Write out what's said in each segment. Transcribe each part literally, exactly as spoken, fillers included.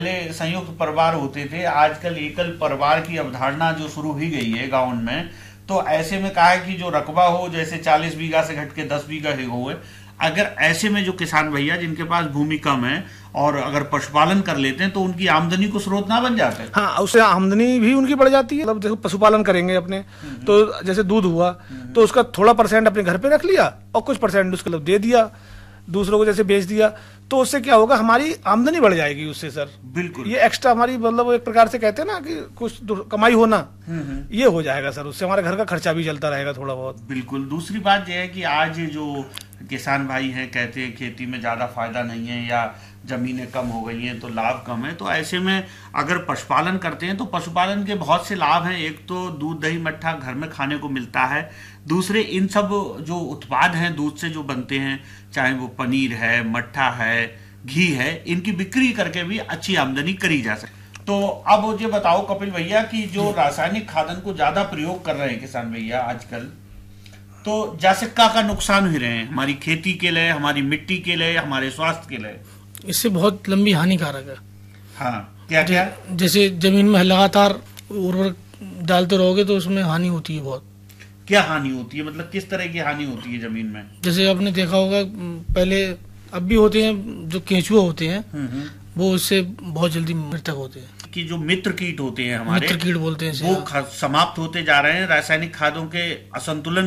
पहले संयुक्त परिवार होते थे, आजकल एकल परिवार की अवधारणा जो शुरू ही गई है गाँव में। तो ऐसे में कहा है कि जो रकबा हो, जैसे चालीस बीघा से घट के दस बीघा हो, अगर ऐसे में जो किसान भैया जिनके पास भूमि कम है और अगर पशुपालन कर लेते हैं तो उनकी आमदनी को स्रोत ना बन जाता है। हाँ, उससे आमदनी भी उनकी बढ़ जाती है। मतलब देखो, पशुपालन करेंगे अपने तो जैसे दूध हुआ तो उसका थोड़ा परसेंट अपने घर पे रख लिया और कुछ परसेंट उसको दे दिया, दूसरों को जैसे बेच दिया, तो उससे क्या होगा, हमारी आमदनी बढ़ जाएगी उससे। सर बिल्कुल, ये एक्स्ट्रा हमारी, मतलब एक प्रकार से कहते हैं ना कि कुछ कमाई होना, ये हो जाएगा सर। उससे हमारे घर का खर्चा भी चलता रहेगा थोड़ा बहुत। बिल्कुल। दूसरी बात यह है कि आज जो किसान भाई हैं कहते हैं खेती में ज्यादा फायदा नहीं है या जमीनें कम हो गई हैं तो लाभ कम है। तो ऐसे में अगर पशुपालन करते हैं तो पशुपालन के बहुत से लाभ हैं। एक तो दूध दही मट्ठा घर में खाने को मिलता है, दूसरे इन सब जो उत्पाद हैं दूध से जो बनते हैं, चाहे वो पनीर है, मट्ठा है, घी है, इनकी बिक्री करके भी अच्छी आमदनी करी जा सकती। तो अब मुझे बताओ कपिल भैया कि जो रासायनिक खादन को ज्यादा प्रयोग कर रहे हैं किसान भैया आजकल, तो जैसे का का नुकसान हो रहे हैं हमारी खेती के लिए, हमारी मिट्टी के लिए, हमारे स्वास्थ्य के लिए? इससे बहुत लंबी हानिकारक है। हाँ, क्या क्या? जैसे जमीन में लगातार उर्वरक डालते रहोगे तो उसमें हानि होती है बहुत। क्या हानि होती है, मतलब किस तरह की हानि होती है जमीन में? जैसे आपने देखा होगा, पहले अब भी होते हैं, जो केंचुआ होते हैं वो उससे बहुत जल्दी मृतक होते हैं। कि जो मित्र कीट होते हैं हमारे, मित्र कीट बोलते हैं, वो समाप्त होते जा रहे हैं रासायनिक खादों के असंतुलन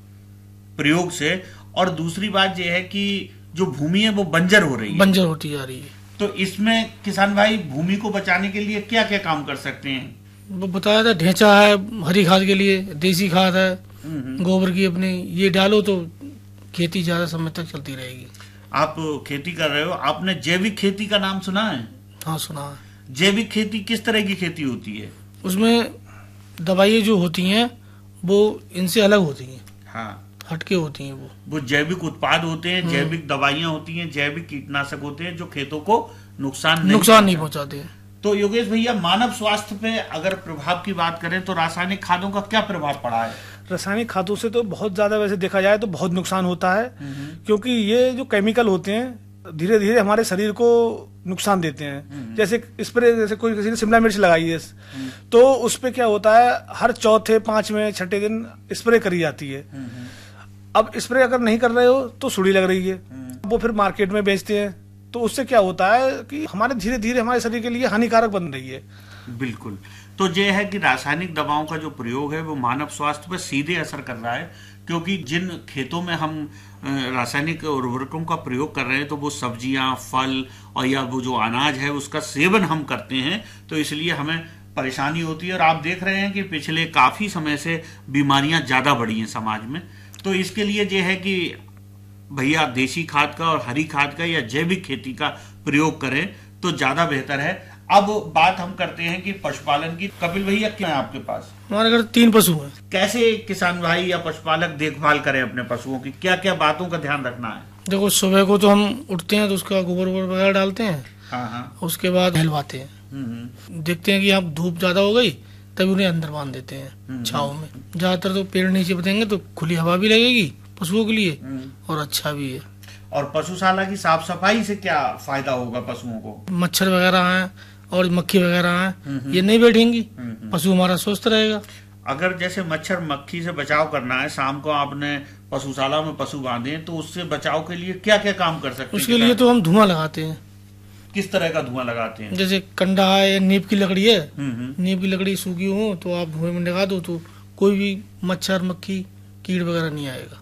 प्रयोग से। और दूसरी बात यह है कि जो भूमि है वो बंजर हो रही है, बंजर होती जा रही है। तो इसमें किसान भाई भूमि को बचाने के लिए क्या क्या काम कर सकते हैं? वो बताया था, ढेंचा है हरी खाद के लिए, देसी खाद है गोबर की अपने, ये डालो तो खेती ज्यादा समय तक चलती रहेगी। आप खेती कर रहे हो, आपने जैविक खेती का नाम सुना है? हाँ, सुना है। जैविक खेती किस तरह की खेती होती है? उसमें दवाइयाँ जो होती हैं वो इनसे अलग होती हैं। हाँ, हटके होती हैं। वो वो जैविक उत्पाद होते हैं, जैविक दवाइयां होती हैं, जैविक कीटनाशक होते हैं जो खेतों को नुकसान नुकसान नहीं पहुंचाते हैं। तो योगेश भैया, मानव स्वास्थ्य पे अगर प्रभाव की बात करें तो रासायनिक खादों का क्या प्रभाव पड़ा है? रासायनिक खादों से तो बहुत ज्यादा, वैसे देखा जाए तो बहुत नुकसान होता है, क्योंकि ये जो केमिकल होते हैं धीरे धीरे हमारे शरीर को नुकसान देते हैं। जैसे स्प्रे, जैसे कोई किसी ने शिमला मिर्च लगाई है तो उस पे क्या होता है, हर चौथे पांचवें छठे दिन स्प्रे करी जाती है। अब स्प्रे अगर नहीं कर रहे हो तो सुड़ी लग रही है, वो फिर मार्केट में बेचते हैं, तो उससे क्या होता है कि हमारे धीरे धीरे हमारे शरीर के लिए हानिकारक बन रही है। बिल्कुल। तो यह है कि रासायनिक दवाओं का जो प्रयोग है वो मानव स्वास्थ्य पर सीधे असर कर रहा है, क्योंकि जिन खेतों में हम रासायनिक उर्वरकों का प्रयोग कर रहे हैं तो वो सब्जियां, फल और या वो जो अनाज है उसका सेवन हम करते हैं, तो इसलिए हमें परेशानी होती है। और आप देख रहे हैं कि पिछले काफी समय से बीमारियां ज्यादा बढ़ी हैं समाज में। तो इसके लिए यह है कि भैया देसी खाद का और हरी खाद का या जैविक खेती का प्रयोग करें तो ज्यादा बेहतर है। अब बात हम करते हैं कि पशुपालन की। कपिल भैया, क्या है आपके पास? हमारे घर तीन पशु हैं। कैसे किसान भाई या पशुपालक देखभाल करें अपने पशुओं की, क्या क्या बातों का ध्यान रखना है? देखो, सुबह को तो हम उठते हैं तो उसका गोबर वोबर वगैरह डालते हैं। हाँ हाँ। उसके बाद नहलवाते हैं। देखते हैं कि आप धूप ज्यादा हो गई तभी उन्हें अंदर बांध देते हैं छाव में। ज्यादातर तो पेड़ नीचे बतेंगे तो खुली हवा भी लगेगी पशुओं के लिए और अच्छा भी है। और पशुशाला की साफ सफाई से क्या फायदा होगा पशुओं को? मच्छर वगैरह हैं और मक्खी वगैरह हैं, ये नहीं बैठेंगी, पशु हमारा स्वस्थ रहेगा। अगर जैसे मच्छर मक्खी से बचाव करना है, शाम को आपने पशुशाला में पशु बांधे तो उससे बचाव के लिए क्या क्या काम कर सकते हैं? उसके लिए तो हम धुआं लगाते हैं। किस तरह का धुआं लगाते हैं? जैसे कंडा है या नीम की लकड़ी है, नीम की लकड़ी सूखी हो तो आप धुएं में लगा दो तो कोई भी मच्छर मक्खी कीड़ वगैरह नहीं आएगा।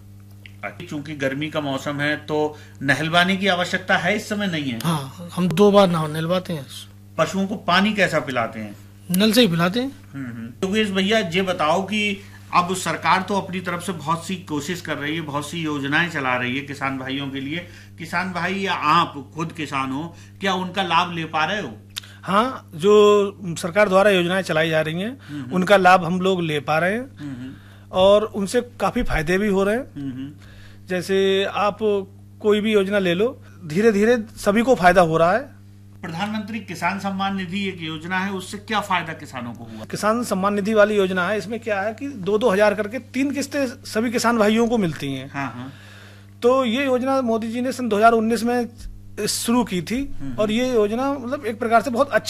चूंकि गर्मी का मौसम है तो नहलवाने की आवश्यकता है इस समय नहीं है? हाँ, हम दो बार नहलवाते हैं। पशुओं को पानी कैसा पिलाते हैं? नल से ही पिलाते हैं। तो भैया ये बताओ कि अब सरकार तो अपनी तरफ से बहुत सी कोशिश कर रही है, बहुत सी योजनाएं चला रही है किसान भाइयों के लिए। किसान भाई या आप खुद किसान हो, क्या उनका लाभ ले पा रहे हो? हाँ, जो सरकार द्वारा योजनाएं चलाई जा रही हैं उनका लाभ हम लोग ले पा रहे हैं और उनसे काफी फायदे भी हो रहे हैं। जैसे आप कोई भी योजना ले लो, धीरे धीरे सभी को फायदा हो रहा है। प्रधानमंत्री किसान सम्मान निधि एक योजना है, उससे क्या फायदा किसानों को हुआ? किसान सम्मान निधि वाली योजना है, इसमें क्या है कि दो दो हजार करके तीन किस्तें सभी किसान भाइयों को मिलती हैं। हाँ हाँ। तो ये योजना मोदी जी ने सन दो हजार उन्नीस में शुरू की थी और ये योजना मतलब एक प्रकार से बहुत अच्छी